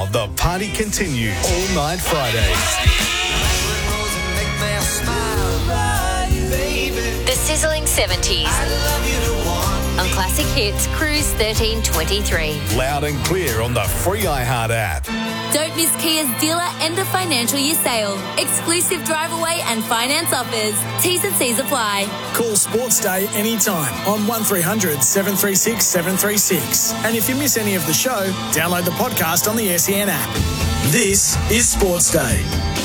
the party continues all night Fridays. The Sizzling 70s. On Classic Hits, Cruise 1323. Loud and clear on the free iHeart app. Don't miss Kia's dealer end of financial year sale. Exclusive drive away and finance offers. T's and C's apply. Call Sports Day anytime on 1300 736 736. And if you miss any of the show, download the podcast on the SEN app. This is Sports Day.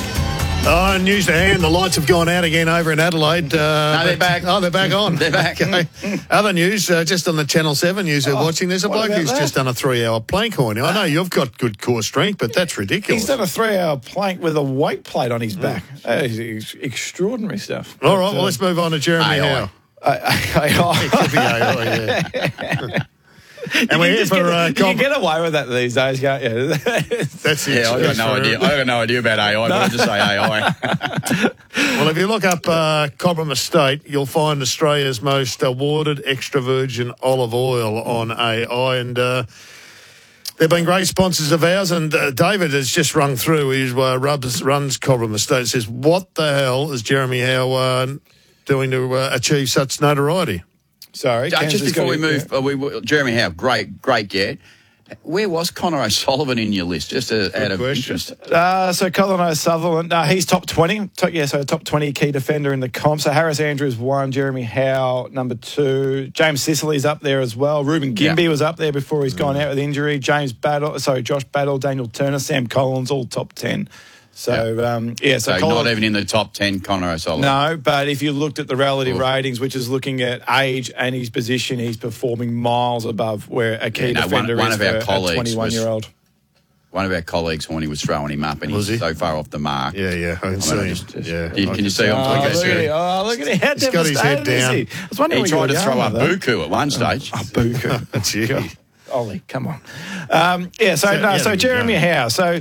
Oh, news to hand. The lights have gone out again over in Adelaide. No, they're back. Oh, they're back on. They're back. Okay. Other news, just on the Channel 7 news we're watching, there's a bloke who's just done a 3-hour plank horn. I know you've got good core strength, but that's ridiculous. He's done a 3-hour plank with a weight plate on his back. That is extraordinary stuff. All right, well, let's move on to Jeremy Howe. It could be AI, yeah. And we're here for... you can get away with that these days, can't you? That's it. Yeah, I've got no idea. I've got no idea about AI, but I'll just say AI. Well, if you look up Cobram Estate, you'll find Australia's most awarded extra virgin olive oil on AI, and they've been great sponsors of ours. And David has just rung through. He runs Cobram Estate. Says, what the hell is Jeremy Howe doing to achieve such notoriety? Sorry, just before we move, Jeremy Howe, great get. Where was Connor O'Sullivan in your list? Just out of interest. So Colin O'Sullivan, he's top 20. Top 20 key defender in the comp. So Harris Andrews 1, Jeremy Howe number 2. James Sicily's up there as well. Ruben Gimby was up there before he's gone out with injury. Josh Battle, Daniel Turner, Sam Collins, all top 10. So not even in the top 10, Connor O'Sullivan. No, but if you looked at the relative ratings, which is looking at age and his position, he's performing miles above where a key defender is for a 21-year-old. One of our colleagues, Horny, was throwing him up, and he's so far off the mark. Yeah, I can see him. Can you see him? Look at him. How he's got his head down. He tried to throw up Buku at one stage. Buku. That's you. Ollie, come on. So Jeremy Howe. So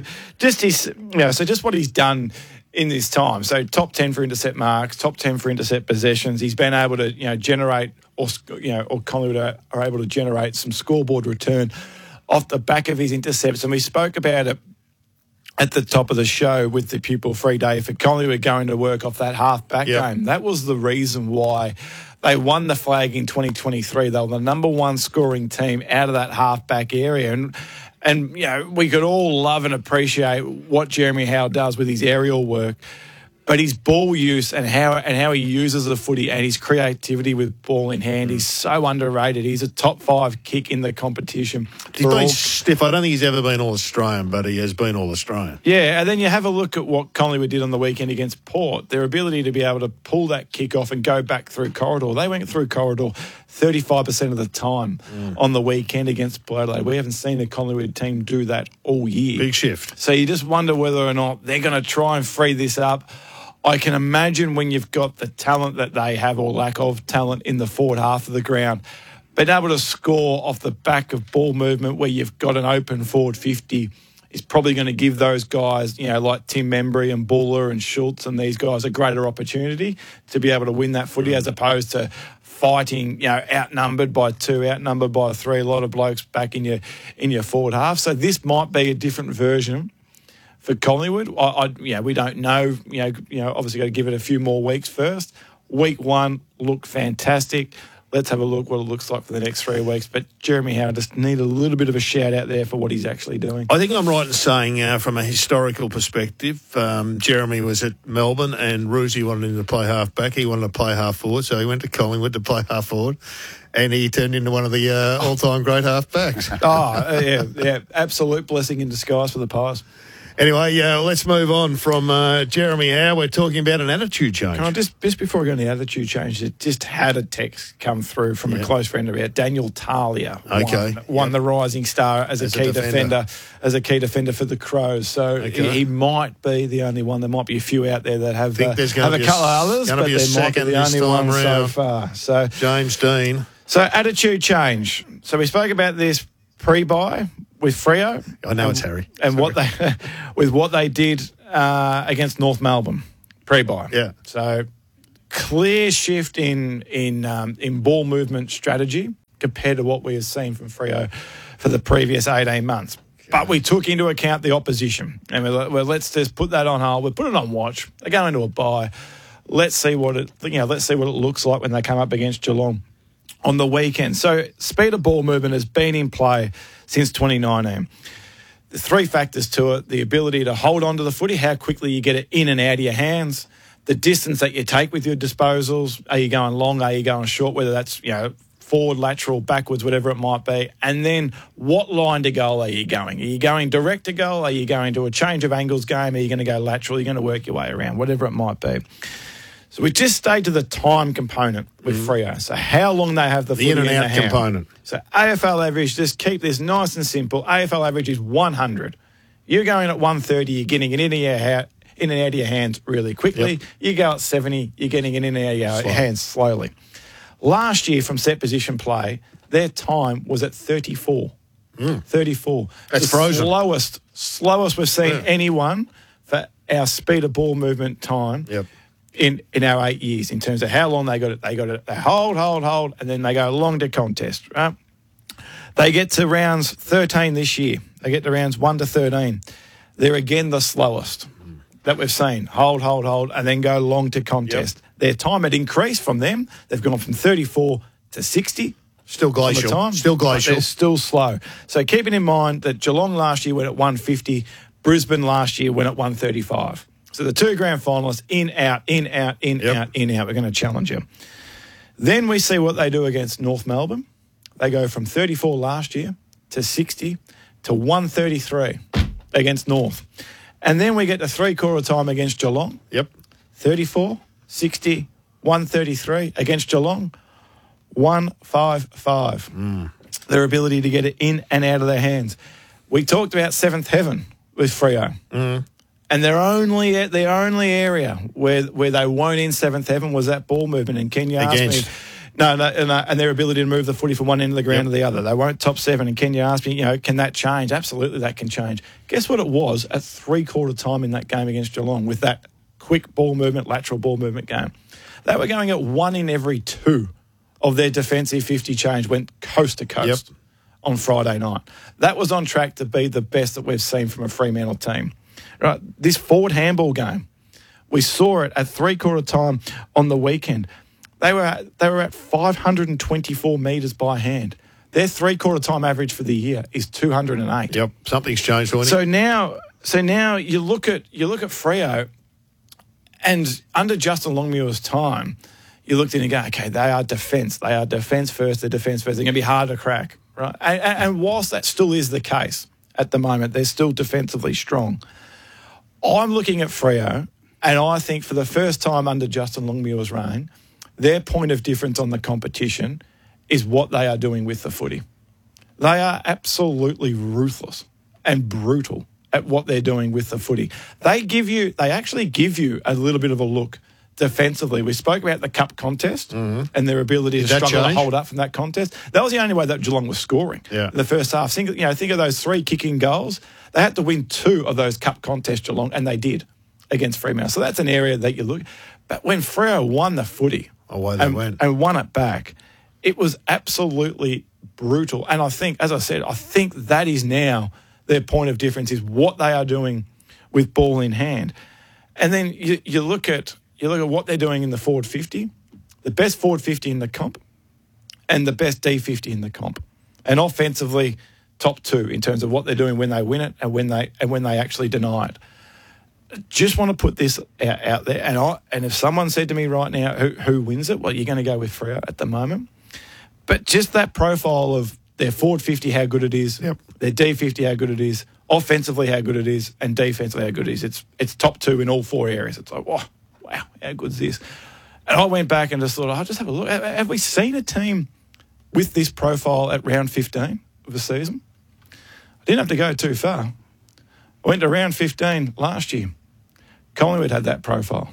just what he's done in this time. So top 10 for intercept marks, top 10 for intercept possessions. He's been able to, generate or Collingwood are able to generate some scoreboard return off the back of his intercepts. And we spoke about it at the top of the show with the pupil-free day for Collingwood going to work off that half-back game. That was the reason why they won the flag in 2023. They were the number one scoring team out of that half-back area. And we could all love and appreciate what Jeremy Howe does with his aerial work. But his ball use and how he uses the footy and his creativity with ball in hand is so underrated. He's a top 5 kick in the competition. He's been stiff. I don't think he's ever been All-Australian, but he has been All-Australian. Yeah, and then you have a look at what Collingwood did on the weekend against Port. Their ability to be able to pull that kick off and go back through corridor. They went through corridor 35% of the time on the weekend against Port Adelaide. We haven't seen the Collingwood team do that all year. Big shift. So you just wonder whether or not they're going to try and free this up. I can imagine when you've got the talent that they have or lack of talent in the forward half of the ground, being able to score off the back of ball movement where you've got an open forward 50 is probably going to give those guys, like Tim Membry and Buller and Schultz and these guys a greater opportunity to be able to win that footy as opposed to fighting, outnumbered by 2, outnumbered by 3, a lot of blokes back in your forward half. So this might be a different version for Collingwood. We don't know. Obviously got to give it a few more weeks first. Week 1 looked fantastic. Let's have a look what it looks like for the next 3 weeks. But Jeremy Howe just need a little bit of a shout out there for what he's actually doing. I think I'm right in saying, from a historical perspective, Jeremy was at Melbourne and Roosie wanted him to play half back. He wanted to play half forward, so he went to Collingwood to play half forward. And he turned into one of the all-time great half backs. Absolute blessing in disguise for the Pies. Anyway, let's move on from Jeremy Howe. We're talking about an attitude change. Can I just before we go on the attitude change, just had a text come through from a close friend about Daniel Talia. Won the Rising Star as a key defender for the Crows. So he might be the only one. There might be a few out there that have a couple of others, but there might be the only one so far. So James Dean. So attitude change. So we spoke about this pre-buy with Freo. I know it's Harry. And what they did against North Melbourne pre-buy. Yeah. So clear shift in ball movement strategy compared to what we have seen from Freo for the previous 18 months. Okay. But we took into account the opposition. And we're like, well, let's just put that on hold. We'll put it on watch. They go into a bye. Let's see what it looks like when they come up against Geelong on the weekend. So speed of ball movement has been in play since 2019. There's three factors to it: the ability to hold on to the footy, how quickly you get it in and out of your hands, the distance that you take with your disposals. Are you going long? Are you going short? Whether that's, forward, lateral, backwards, whatever it might be. And then what line to goal are you going? Are you going direct to goal? Are you going to a change of angles game? Are you going to go lateral? Are you going to work your way around? Whatever it might be. So we just stayed to the time component with Freo. So how long they have the footy in and out component. So AFL average, just keep this nice and simple. AFL average is 100. You're going at 130, you're getting it in and out of your hands really quickly. Yep. You go at 70, you're getting it in and out of your hands slowly. Last year from set position play, their time was at 34. 34. That's frozen. Slowest we've seen anyone for our speed of ball movement time. Yep. In our 8 years, in terms of how long they got it. They hold, and then they go long to contest, right? They get to rounds 13 this year. They get to rounds 1 to 13. They're again the slowest that we've seen. Hold, and then go long to contest. Yep. Their time had increased from them. They've gone from 34 to 60. Still glacial. They're still slow. So keeping in mind that Geelong last year went at 150, Brisbane last year went at 135. So the two grand finalists, in, out. We're going to challenge you. Then we see what they do against North Melbourne. They go from 34 last year to 60 to 133 against North. And then we get to three-quarter time against Geelong. Yep. 34, 60, 133 against Geelong. 155. Their ability to get it in and out of their hands. We talked about seventh heaven with Freo. And their only area where they weren't in seventh heaven was that ball movement. And Kenya asked me, and their ability to move the footy from one end of the ground to the other. They weren't top seven. And Kenya asked me, can that change? Absolutely, that can change. Guess what it was at three-quarter time in that game against Geelong with that quick ball movement, lateral ball movement game? They were going at 1 in every 2 of their defensive 50 change went coast to coast on Friday night. That was on track to be the best that we've seen from a Fremantle team. Right, this forward handball game, we saw it at three-quarter time on the weekend. They were at 524 metres by hand. Their three-quarter time average for the year is 208. Yep, something's changed for them. So now you look at Freo, and under Justin Longmuir's time, you looked in and go, okay, they are defence. They are defence first. They're defence first. They're going to be hard to crack, right? And whilst that still is the case at the moment, they're still defensively strong. I'm looking at Freo, and I think for the first time under Justin Longmuir's reign, their point of difference on the competition is what they are doing with the footy. They are absolutely ruthless and brutal at what they're doing with the footy. They actually give you a little bit of a look defensively. We spoke about the cup contest and their ability to struggle to hold up from that contest. That was the only way that Geelong was scoring in the first half. Think of those 3 kicking goals. They had to win 2 of those cup contests, Geelong, and they did against Fremantle. So that's an area that you look. But when Freo won the footy and won it back, it was absolutely brutal. And I think, as I said, that is now their point of difference is what they are doing with ball in hand. And then you look at what they're doing in the forward 50, the best forward 50 in the comp, and the best D50 in the comp, and offensively top 2 in terms of what they're doing when they win it and when they actually deny it. Just want to put this out there, and if someone said to me right now who wins it, well, you're going to go with Freo at the moment. But just that profile of their forward 50, how good it is, their D50, how good it is, offensively how good it is, and defensively how good it is. It's top 2 in all 4 areas. It's like, wow, how good is this? And I went back and just thought, I'll just have a look. Have we seen a team with this profile at round 15 of the season? I didn't have to go too far. I went to round 15 last year. Collingwood had that profile.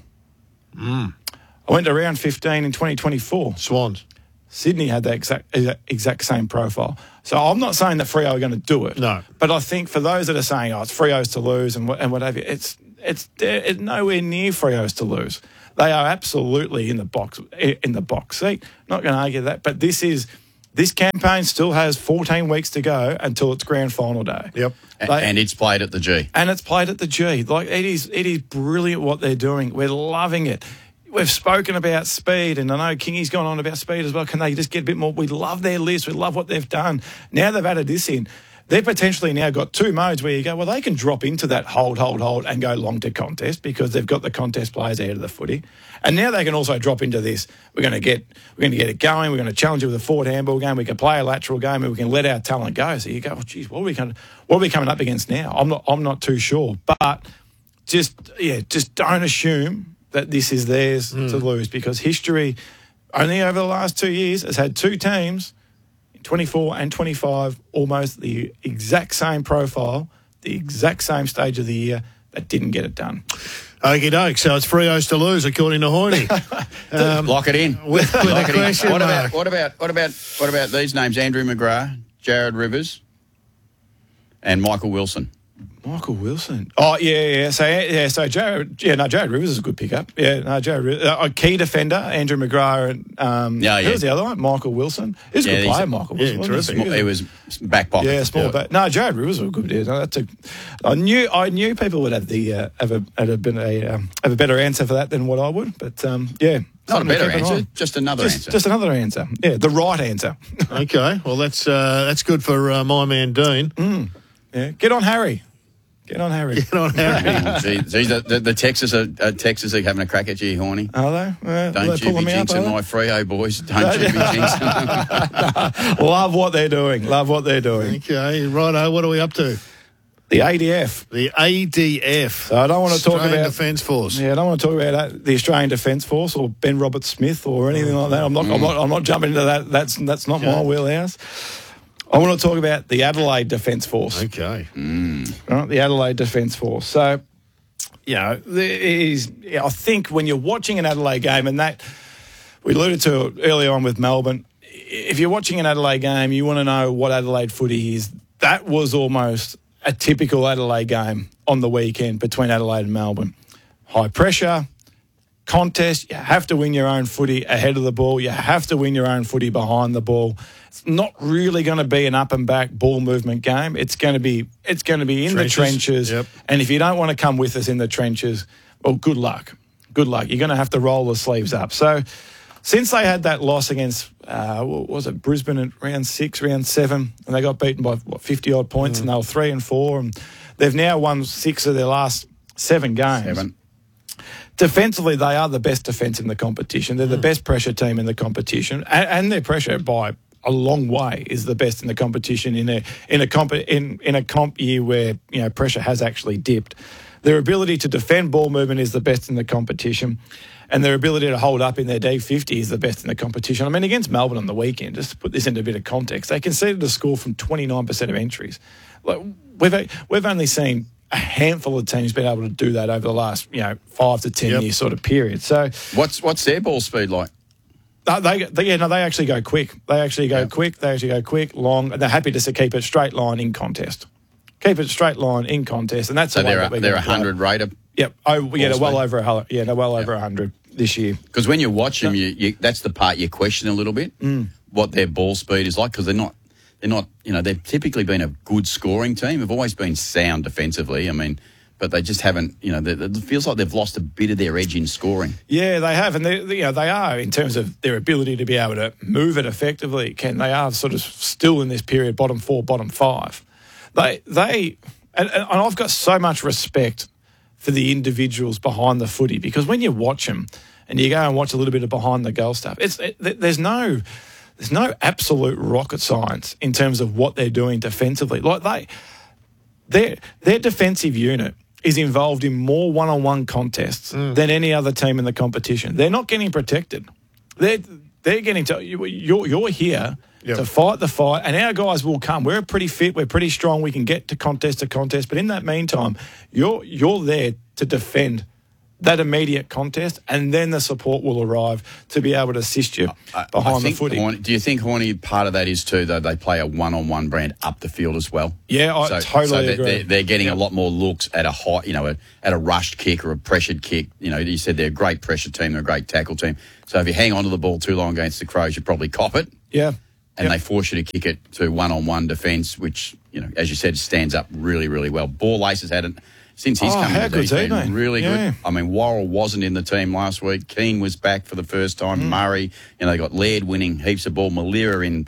I went to round 15 in 2024. Swans. Sydney had that exact same profile. So I'm not saying that Freo are going to do it. No. But I think for those that are saying, it's Freo's to lose and what have you, it's nowhere near Freo's to lose. They are absolutely in the box seat. Not going to argue that. But this is this campaign still has 14 weeks to go until it's grand final day. Yep. And it's played at the G. And it's played at the G. Like, it is brilliant what they're doing. We're loving it. We've spoken about speed, and I know Kingy's gone on about speed as well. Can they just get a bit more? We love their list. We love what they've done. Now they've added this in. They've potentially now got two modes where you go, well, they can drop into that hold, and go long to contest because they've got the contest players out of the footy. And now they can also drop into this. We're going to get it going. We're going to challenge it with a forward handball game. We can play a lateral game, and we can let our talent go. So you go, oh, geez, what are we coming up against now? I'm not too sure. But just don't assume that this is theirs to lose, because history only over the last 2 years has had two teams, 24 and 25, almost the exact same profile, the exact same stage of the year, that didn't get it done. Okie doke. So it's Frios to lose, according to Hoyne. Lock it in. With Lock a it in. question mark. What about these names? Andrew McGrath, Jared Rivers, and Michael Wilson. Michael Wilson. Oh, yeah. So Jared Rivers is a good pickup. Yeah, no, Jared, a key defender, Andrew McGrath, and who was the other one? Michael Wilson. He's a good player, Michael Wilson. Yeah, terrific. He was back pocket. Yeah, small back. No, Jared Rivers was a good. Yeah, I knew people would have a better answer for that than what I would, but yeah. Not a better answer, just another answer. Just another answer. Yeah, the right answer. Okay, well that's good for my man Dean. Yeah, get on Harry. Gee, the Texas are having a crack at you, Horny. Are they? Don't you be jinxing my Freo boys. Don't you be jinxing them. Love what they're doing. Okay, righto. What are we up to? The ADF. The ADF. So I don't want to talk about Defence Force. Yeah, I don't want to talk about the Australian Defence Force or Ben Roberts-Smith or anything like that. I'm not jumping into that. That's not my wheelhouse. I want to talk about the Adelaide Defence Force. Okay. Right, the Adelaide Defence Force. So, I think when you're watching an Adelaide game, and that we alluded to earlier on with Melbourne, if you're watching an Adelaide game, you want to know what Adelaide footy is. That was almost a typical Adelaide game on the weekend between Adelaide and Melbourne. High pressure, contest, you have to win your own footy ahead of the ball. You have to win your own footy behind the ball. It's not really going to be an up and back ball movement game. It's going to be in the trenches. Yep. And if you don't want to come with us in the trenches, well, good luck. Good luck. You're going to have to roll the sleeves up. So since they had that loss against, Brisbane at round 6, round 7, and they got beaten by 50-odd points, and they were 3-4, and they've now won 6 of their last 7 games. Defensively, they are the best defence in the competition. They're the best pressure team in the competition, and their pressure by a long way is the best in the competition in a comp year where pressure has actually dipped. Their ability to defend ball movement is the best in the competition, and their ability to hold up in their D50 is the best in the competition. I mean, against Melbourne on the weekend, just to put this into a bit of context, they conceded a score from 29% of entries. Like, we've only seen a handful of teams been able to do that over the last 5 to 10 year sort of period. So what's their ball speed like? They actually go quick. They actually go quick, long. And they're happy to keep it straight line in contest. And that's so they're 100 rater. Yep. Oh, yeah, they're well over 100. Yeah, they're well over 100 this year. Because when you watch them, you that's the part you question a little bit what their ball speed is like, because they're not. They've typically been a good scoring team. They've always been sound defensively. I mean, but they just haven't, it feels like they've lost a bit of their edge in scoring. Yeah, they have. And they are, in terms of their ability to be able to move it effectively, they are sort of still in this period, bottom 4, bottom 5. And I've got so much respect for the individuals behind the footy, because when you watch them and you go and watch a little bit of behind the goal stuff, there's no absolute rocket science in terms of what they're doing defensively. Like their defensive unit is involved in more one-on-one contests than any other team in the competition. They're not getting protected. They're getting to you're here to fight the fight, and our guys will come. We're pretty fit. We're pretty strong. We can get to contest. But in that meantime, you're there to defend that immediate contest, and then the support will arrive to be able to assist you behind the footy. Do you think, Horny, part of that is too, though, they play a one-on-one brand up the field as well? Yeah, I totally agree. They're getting a lot more looks at a high, at a rushed kick or a pressured kick. You said they're a great pressure team, they're a great tackle team. So if you hang on to the ball too long against the Crows, you probably cop it. Yeah. and they force you to kick it to one-on-one defence, which, as you said, stands up really, really well. Ball Ace has had it since he's come into the team. Been really good. I mean, Worrell wasn't in the team last week. Keane was back for the first time. Murray, they got Laird winning heaps of ball. Malira in,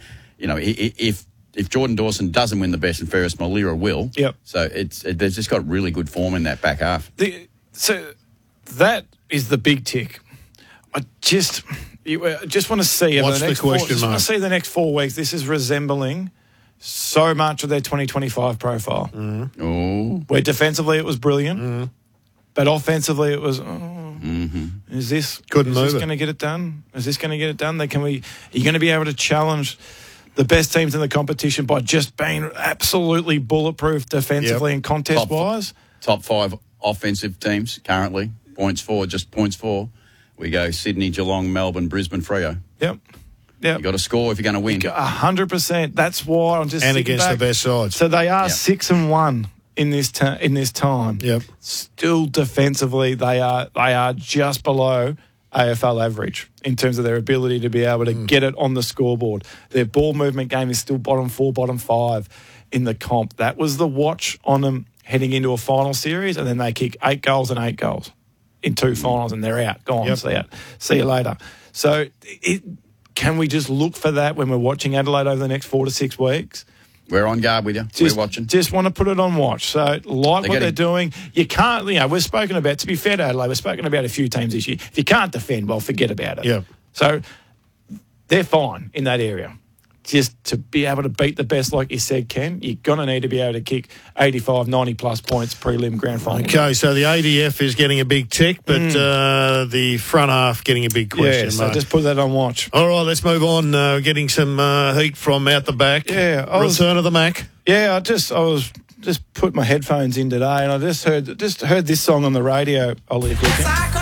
if Jordan Dawson doesn't win the best and fairest, Malira will. Yep. So they've just got really good form in that back half. So that is the big tick. I just want to see. What's the question, Mark? I want to see the next 4 weeks. This is resembling so much of their 2025 profile. Where defensively it was brilliant, but offensively it was. Is this going to get it done? Is this going to get it done? Are you going to be able to challenge the best teams in the competition by just being absolutely bulletproof defensively and contest-wise? Top 5 offensive teams currently. Points for. We go Sydney, Geelong, Melbourne, Brisbane, Freo. Yep. You got to score if you're going to win. 100%. That's why I'm just and against the best sides. So they are 6-1 in this time. Yep. Still defensively, they are just below AFL average in terms of their ability to be able to get it on the scoreboard. Their ball movement game is still bottom 4, bottom 5 in the comp. That was the watch on them heading into a final series, and then they kick 8 goals and 8 goals in 2 finals, and they're out. Gone. See you later. So can we just look for that when we're watching Adelaide over the next 4 to 6 weeks? We're on guard with you. We're watching. Just want to put it on watch. So what they're doing. You can't, we've spoken about, to be fair to Adelaide, we've spoken about a few teams this year. If you can't defend, well, forget about it. Yeah. So they're fine in that area. Just to be able to beat the best, like you said, Ken, you're going to need to be able to kick 85, 90-plus points prelim grand final. Okay, so the ADF is getting a big tick, but the front half getting a big question mark. So just put that on watch. All right, let's move on. Getting some heat from out the back. Yeah. Return of the Mac. Yeah, I was just put my headphones in today, and I just heard this song on the radio, Ollie, if you can.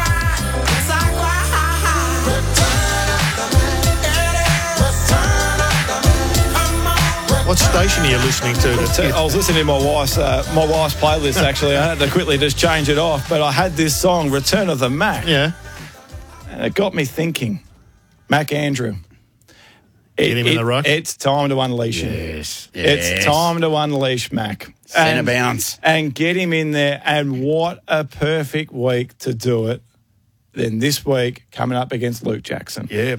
What station are you listening to? I was listening to my wife's playlist, actually. I had to quickly just change it off. But I had this song, Return of the Mac. Yeah. And it got me thinking. Mac Andrew. Get him in the ruck. It's time to unleash him. Yes. It's time to unleash Mac. Centre bounce. And get him in there. And what a perfect week to do it. Then this week, coming up against Luke Jackson. Yeah.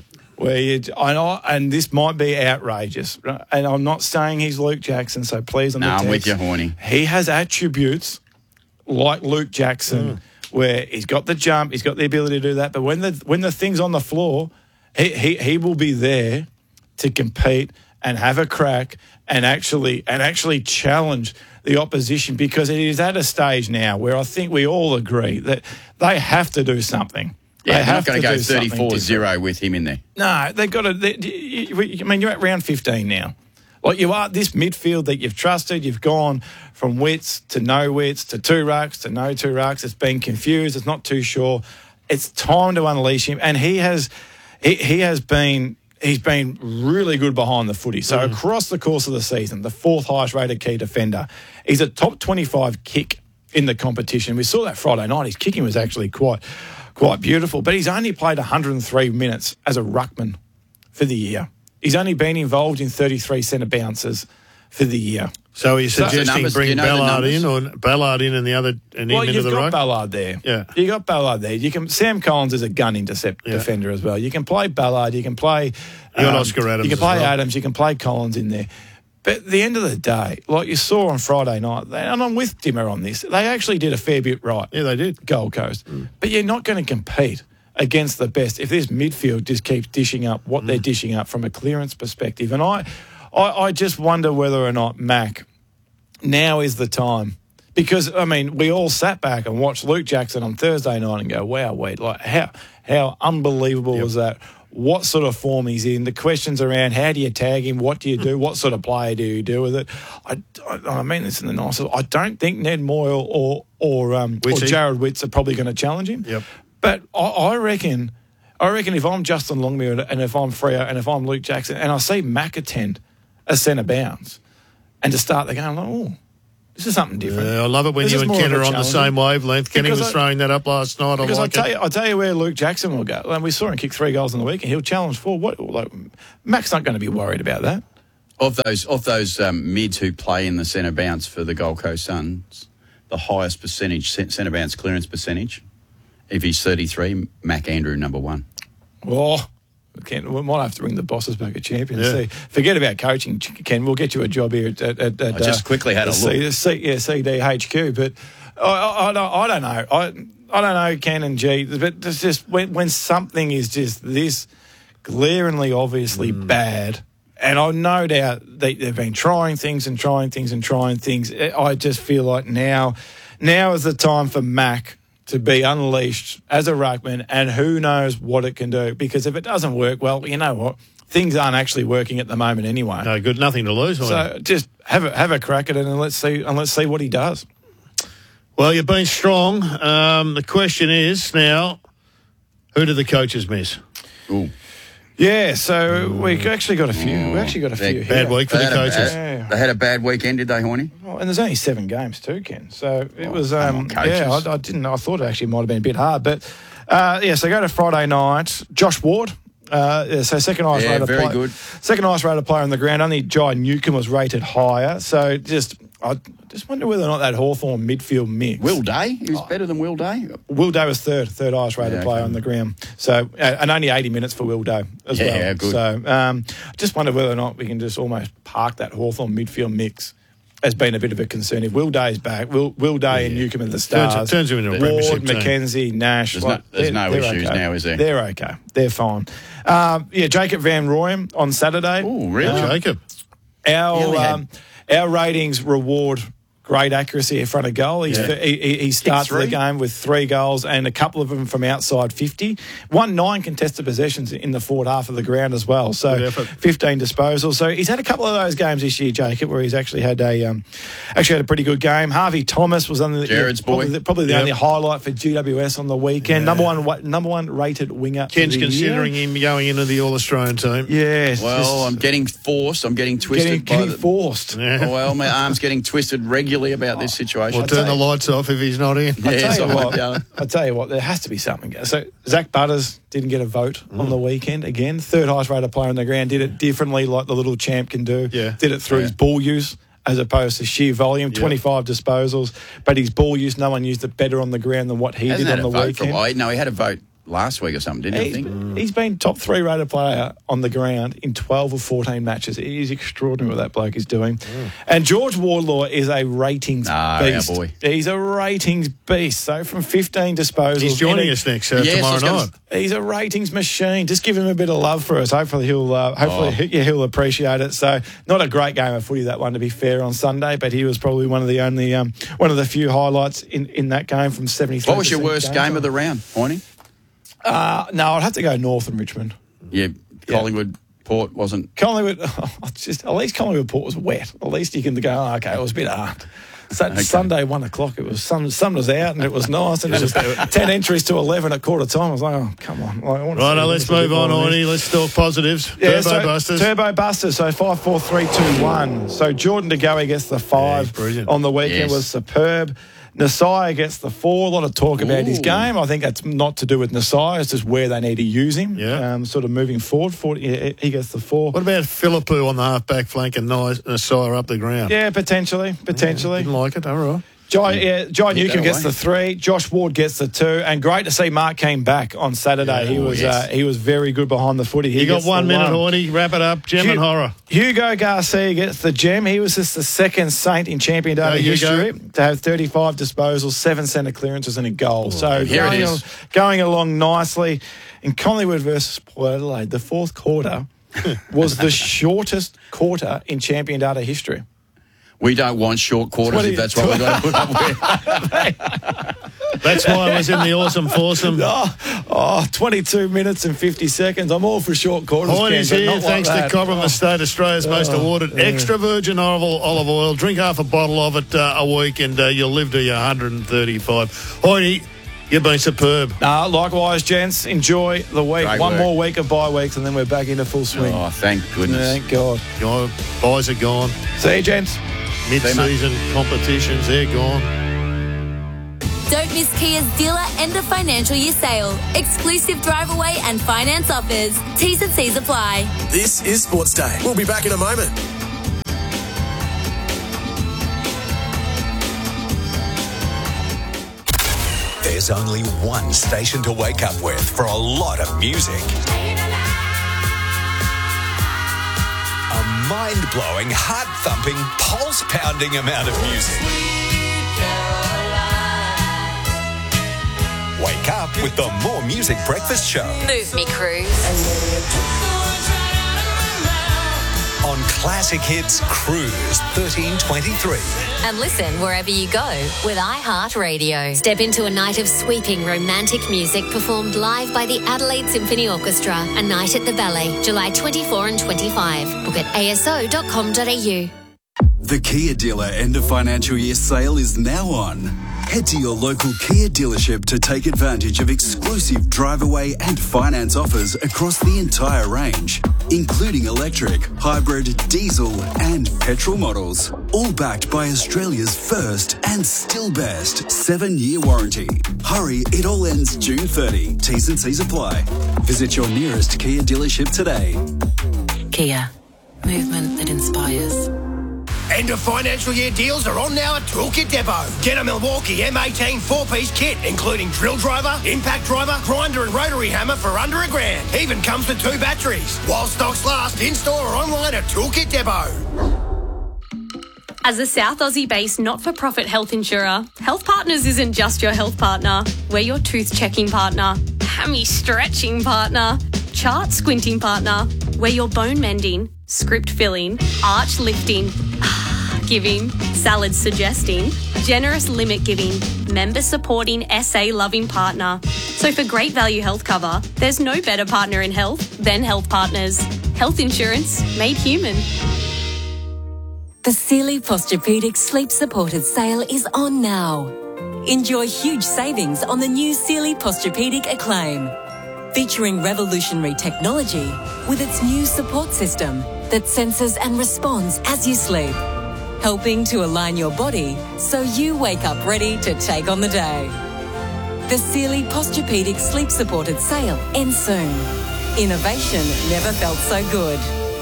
And this might be outrageous, and I'm not saying he's Luke Jackson, so please on the text. I'm with you, Horny. He has attributes like Luke Jackson, where he's got the jump, he's got the ability to do that, but when the thing's on the floor, he will be there to compete and have a crack and actually challenge the opposition, because it is at a stage now where I think we all agree that they have to do something. Yeah, they're not going to go 34-0 with him in there. No, they've got to. You're at round 15 now. Like, you are this midfield that you've trusted. You've gone from wits to no wits to 2 rucks to no 2 rucks. It's been confused. It's not too sure. It's time to unleash him, and he's been really good behind the footy. So across the course of the season, the 4th highest rated key defender. He's a top 25 kick in the competition. We saw that Friday night. His kicking was actually quite beautiful, but he's only played 103 minutes as a ruckman for the year. He's only been involved in 33 centre bounces for the year. So he's suggesting bring Ballard in, or Ballard in and the other and him into the ruck? Well, you've got Ballard there. Yeah. You got Ballard there. Sam Collins is a gun intercept defender as well. You can play Ballard. You can play Oscar Adams. You can play Adams. You can play Collins in there. But at the end of the day, like you saw on Friday night, and I'm with Dimmer on this, they actually did a fair bit right. Yeah, they did. Gold Coast. But you're not going to compete against the best if this midfield just keeps dishing up what they're dishing up from a clearance perspective. And I just wonder whether or not Mac, now is the time. Because, we all sat back and watched Luke Jackson on Thursday night and go, wow, wait, like how unbelievable was that? What sort of form he's in, the questions around how do you tag him, what do you do, what sort of player do you do with it. I mean this in the nicest. I don't think Ned Moyle or Jared Witts are probably going to challenge him. Yep. But I reckon if I'm Justin Longmuir and if I'm Freo and if I'm Luke Jackson and I see Mac attend a centre bounce and to start the game, I'm like, This is something different. I love it when This you is and more Ken of a are on the challenge. same wavelength. Kenny Because was throwing that up last night. Because I like it. I'll tell you where Luke Jackson will go. Like, we saw him kick 3 goals in the week, and he'll challenge 4. Mac's not going to be worried about that. Of those mids who play in the centre bounce for the Gold Coast Suns, the highest percentage centre bounce clearance percentage, if he's 33, Mac Andrew number 1. Oh, Ken, we might have to bring the bosses back at Champions. Yeah. See, forget about coaching, Ken. We'll get you a job here at I just quickly had a look. CDHQ. But I don't know. I don't know, Ken and G. But it's just when something is just this glaringly, obviously bad. And I no doubt they've been trying things. I just feel like now is the time for Mac to be unleashed as a ruckman, and who knows what it can do. Because if it doesn't work, well, you know what? Things aren't actually working at the moment anyway. No good, nothing to lose. So just have a crack at it, and let's see what he does. Well, you've been strong. The question is now, who do the coaches miss? Ooh. Yeah, so we actually got a few. Bad here. Bad week for the coaches. They had a bad weekend, did they, Horny? Well, and there's only 7 games too, Ken. So it was. come on, coaches. Yeah, I didn't. I thought it actually might have been a bit hard, but so go to Friday night. Josh Ward. So second highest rated very player. good. Second highest rated player on the ground. Only Jai Newcomb was rated higher. So I just wonder whether or not that Hawthorn midfield mix. Will Day? He was better than Will Day? Will Day was third highest rated player on the ground. So and only 80 minutes for Will Day as well. Yeah, good. So just wonder whether or not we can just almost park that Hawthorn midfield mix. Has been a bit of a concern. If Will Day's back, Will Day and Newcomb and the Stars. Turns him into a premiership Ward, team. McKenzie, Nash. There's no they're issues okay. now, is there? They're okay. They're fine. Jacob Van Rooyen on Saturday. Oh, really? Jacob. Our ratings reward great accuracy in front of goal. He starts the 3. game with 3 goals and a couple of them from outside 50. 9 contested possessions in the forward half of the ground as well. So Good effort. 15 disposals. So he's had a couple of those games this year, Jacob, where he's actually had a pretty good game. Harvey Thomas was on Jared's boy. probably the only highlight for GWS on the weekend. Number one rated winger. Ken's for the considering year. him going into the All-Australian team. Yes. Well, I'm getting forced. I'm getting twisted. getting forced. Yeah. Oh, well, my arm's getting twisted regularly about this situation. We'll turn the lights off if he's not in. Yes, I might be I'll tell you what, there has to be something. So Zach Butters didn't get a vote on the weekend again. Third highest rated player on the ground. Did it differently like the little champ can do. Yeah. Did it through his ball use as opposed to sheer volume. 25 disposals. But his ball use, no one used it better on the ground than what he Hasn't did had on the a vote for a weekend. while. No, he had a vote last week or something, didn't he? I think? He's been top 3 rated player on the ground in 12 of 14 matches. It is extraordinary what that bloke is doing. And George Wardlaw is a ratings beast. Our boy. He's a ratings beast. So from 15 disposals. He's joining us next tomorrow night. He's a ratings machine. Just give him a bit of love for us. Hopefully he'll appreciate it. So not a great game of footy, that one, to be fair, on Sunday, but he was probably one of the few highlights in that game from 73%. What was your worst game of the round, Horny? No, I'd have to go North and Richmond. Yeah, Collingwood, Port wasn't. Collingwood, at least Collingwood Port was wet. At least you can go, okay, it was a bit hard. Sunday, 1 o'clock, it was sun was out and it was nice, and it was 10 entries to 11 at quarter time. I was like, oh, come on. Right, let's move on, Orny. Let's talk positives. Turbo Busters. Turbo Busters, so 5, 4, 3, 2, 1. So Jordan De Goey gets the 5 brilliant. on the weekend, was superb. Nasai gets the 4. A lot of talk about his game. I think that's not to do with Nasai. It's just where they need to use him. Yeah. Sort of moving forward. He gets the 4. What about Philippou on the half-back flank and Nasai up the ground? Yeah, potentially. Didn't like it. All right. Jai Newcomb gets the 3. Josh Ward gets the 2. And great to see Mark Keane back on Saturday. He was very good behind the footy. You got 1 minute, Horny. Wrap it up. Gem and horror. Hugo Garcia gets the gem. He was just the second Saint in champion data history to have 35 disposals, 7 centre clearances and a goal. So going along nicely. In Collingwood versus Port Adelaide, the 4th quarter was the shortest quarter in champion data history. We don't want short quarters if that's what we're going to put up with. That's why I was in the awesome foursome. 22 minutes and 50 seconds. I'm all for short quarters. Horny's Ken, but here not thanks like to that. Cobram Estate, Australia's most awarded extra virgin olive oil. Drink half a bottle of it a week and you'll live to your 135. Horny, you've been superb. Likewise, gents. Enjoy the week. Great One work. more week of bye weeks and then we're back into full swing. Oh, thank goodness. Thank God. Your buys are gone. See you, gents. mid-season competitions, they're gone. Don't miss Kia's dealer end of financial year sale. Exclusive drive away and finance offers. T's and C's apply. This is Sports Day. We'll be back in a moment. There's only one station to wake up with for a lot of music. A mind-blowing, heart-thumping, pulse-pounding amount of music. Wake up with the More Music Breakfast Show. Move me, Cruise. On Classic Hits Cruise 1323. And listen wherever you go with iHeartRadio. Step into a night of sweeping romantic music performed live by the Adelaide Symphony Orchestra. A night at the Ballet, July 24 and 25. Book at aso.com.au. The Kia dealer end of financial year sale is now on. Head to your local Kia dealership to take advantage of exclusive drive-away and finance offers across the entire range, including electric, hybrid, diesel and petrol models, all backed by Australia's first and still best 7-year warranty. Hurry, it all ends June 30. T's and C's apply. Visit your nearest Kia dealership today. Kia, movement that inspires. End of financial year deals are on now at Toolkit Depot. Get a Milwaukee M18 4-piece kit, including drill driver, impact driver, grinder and rotary hammer for under $1,000. Even comes with 2 batteries. While stocks last, in-store or online at Toolkit Depot. As a South Aussie-based not-for-profit health insurer, Health Partners isn't just your health partner. We're your tooth-checking partner, hammy-stretching partner, chart-squinting partner. We're your bone-mending, script-filling, arch-lifting, giving, salad suggesting, generous limit giving, member supporting, SA loving partner. So for great value health cover, there's no better partner in health than Health Partners. Health insurance made human. The Sealy Posturepedic Sleep Supported sale is on now. Enjoy huge savings on the new Sealy Posturepedic Acclaim, featuring revolutionary technology with its new support system that senses and responds as you sleep, helping to align your body so you wake up ready to take on the day. The Sealy Posturepedic Sleep Supported sale ends soon. Innovation never felt so good.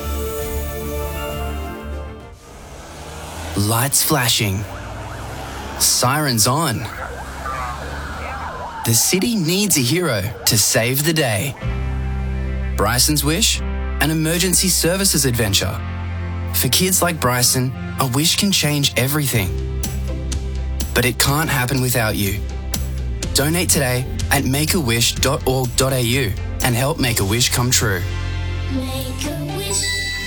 Lights flashing. Sirens on. The city needs a hero to save the day. Bryson's Wish, an emergency services adventure. For kids like Bryson, a wish can change everything. But it can't happen without you. Donate today at makeawish.org.au and help make a wish come true. Make a wish.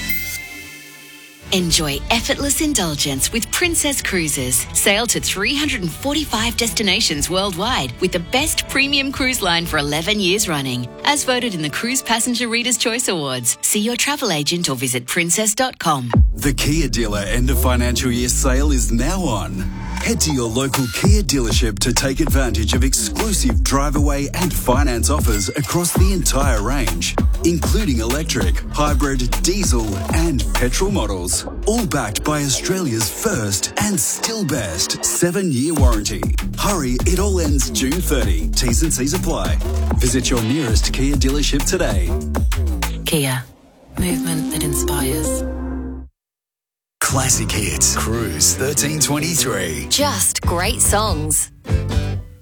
Enjoy effortless indulgence with Princess Cruises. Sail to 345 destinations worldwide with the best premium cruise line for 11 years running. As voted in the Cruise Passenger Reader's Choice Awards. See your travel agent or visit princess.com. The Kia dealer end of financial year sale is now on. Head to your local Kia dealership to take advantage of exclusive drive-away and finance offers across the entire range, including electric, hybrid, diesel and petrol models, all backed by Australia's first and still best 7-year warranty. Hurry, it all ends June 30. T's and C's apply. Visit your nearest Kia dealership today. Kia, movement that inspires. Classic Hits Cruise 1323. Just great songs.